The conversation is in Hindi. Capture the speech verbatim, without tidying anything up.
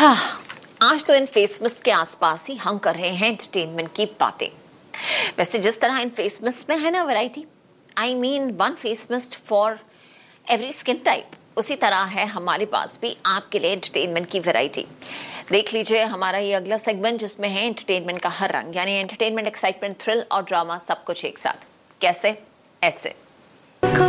हाँ, आज तो इन फेसमिस्ट के आसपास ही हम कर रहे हैं एंटरटेनमेंट की बातें। वैसे जिस तरह इन फेसमिस्ट में है ना variety, I mean one फेसमिस्ट for every skin type, उसी तरह है हमारे पास भी आपके लिए एंटरटेनमेंट की वैरायटी। देख लीजिए हमारा ये अगला सेगमेंट जिसमें है एंटरटेनमेंट का हर रंग, यानी एंटरटेनमेंट, एक्साइटमेंट, थ्रिल और ड्रामा सब कुछ एक साथ। कैसे? ऐसे